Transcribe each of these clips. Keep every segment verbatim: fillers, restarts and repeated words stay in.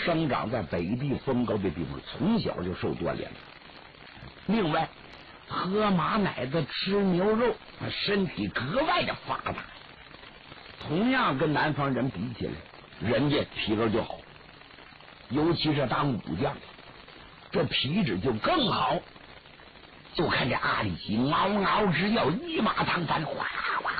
生长在北地风高的地方，从小就受锻炼了。另外，喝马奶子吃牛肉，身体格外的发达。同样跟南方人比起来，人家体格就好，尤其是当武将，这皮质就更好。就看这阿里奇嗷嗷直叫，一马当先，哗哗，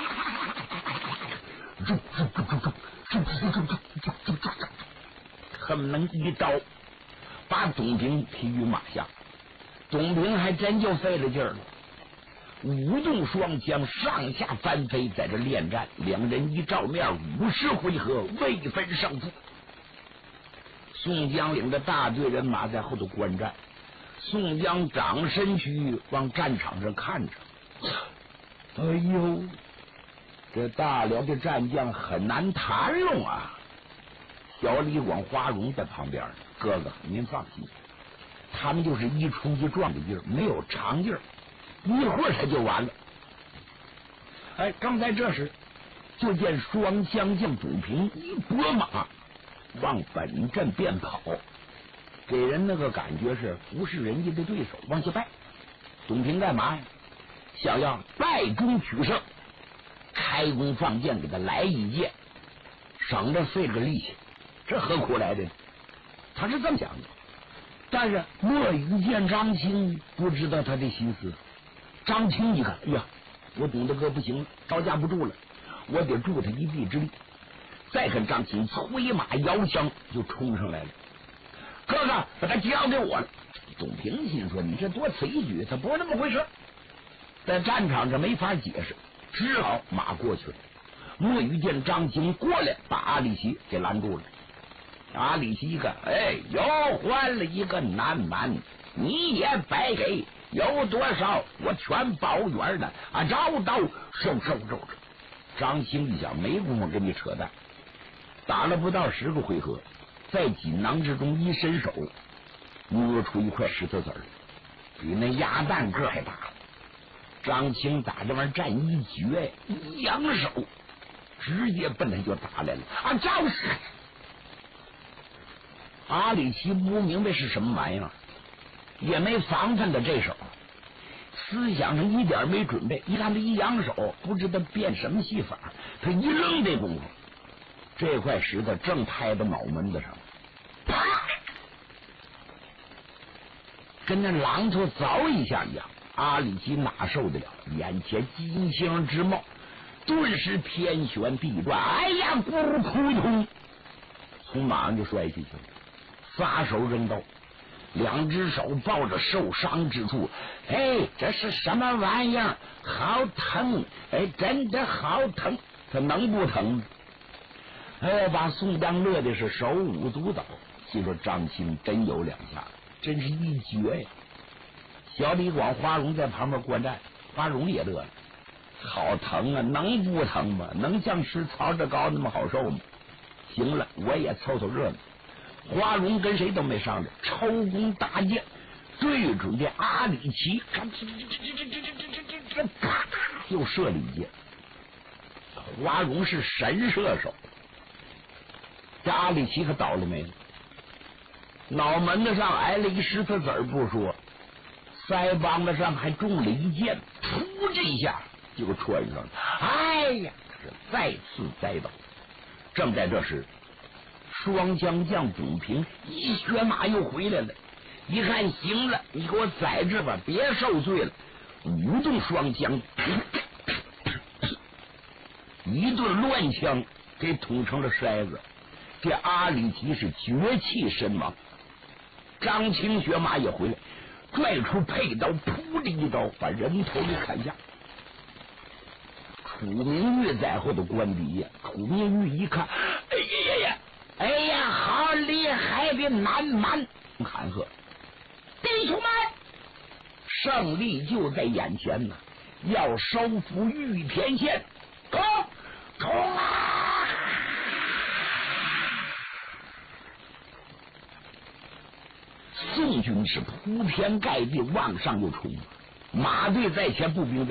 恨不能一刀把董平踢于马下。董平还真就费了劲儿了，舞动双枪，上下翻飞，在这恋战，两人一照面，五十回合未分胜负。宋江领着大队人马在后头观战，宋江长身躯往战场上看着，哎呦，这大辽的战将很难谈拢啊！小李广、花荣在旁边，哥哥您放心，他们就是一冲一撞的劲儿，没有长劲儿，一会儿他就完了。哎，刚才这时，就见双枪将董平一拨马往本阵便跑，给人那个感觉是不是人家的对手，往下败。董平干嘛呀？想要败中取胜，开弓放箭，给他来一箭，省着费个力气，这何苦来的？他是这么想的。但是莫雨见张青不知道他的心思。张青一看，哎呀，我董大哥不行了，招架不住了，我得助他一臂之力。再看张青催马摇枪就冲上来了，哥哥把他交给我了。董平心说，你这多此一举，他不是那么回事。在战场上没法解释，只好马过去了。莫雨见张青过来，把阿里奇给拦住了。阿里奇一看，哎，又换了一个南蛮，你也白给，有多少我全包圆了啊！找到收收收收。张青一想，没工夫跟你扯淡，打了不到十个回合，在锦囊之中一伸手，摸出一块石头子儿，比那鸭蛋个还大。张青打这玩意儿站一绝，一扬手，直接奔他就打来了啊！招式！阿里奇不明白是什么玩意儿，也没防范的这手，思想上一点没准备。一看他一扬手，不知道变什么戏法，他一扔这功夫，这块石头正拍到脑门子上，啪，跟那榔头凿一下一样。阿里奇哪受得了？眼前金星之冒，顿时天旋地转，哎呀，咕扑通，从马上就摔下去了。撒手扔刀，两只手抱着受伤之处，哎，这是什么玩意儿？好疼！哎，真的好疼！他能不疼吗？哎，把宋江乐的是手舞足蹈。心说张青真有两下，真是一绝呀！小李广、花荣在旁边观战，花荣也乐了，好疼啊！能不疼吗？能像吃曹志高那么好受吗？行了，我也凑凑热闹。花荣跟谁都没商量，抽弓搭箭，对准这阿里奇，看这这这这这这这这这啪，又射了一箭。花荣是神射手，这阿里奇可倒了霉了，脑门子上挨了一石头子儿不说，腮帮子上还中了一箭，噗，这一下就穿上了。哎呀，是再次栽倒。正在这时，双枪将董平一血马又回来了，一看行了，你给我在这吧，别受罪了。舞动双枪，一顿乱枪给捅成了筛子。这阿里奇是绝气身亡。张青血马也回来，拽出佩刀，噗的一刀把人头给砍下。楚明玉在后头观敌呀，楚明玉一看，哎呀呀呀！哎呀，好厉害的南蛮！喊喝，弟兄们，胜利就在眼前呢！要收复玉田县，冲冲啊！宋军是铺天盖地往上又冲，马队在前，步兵在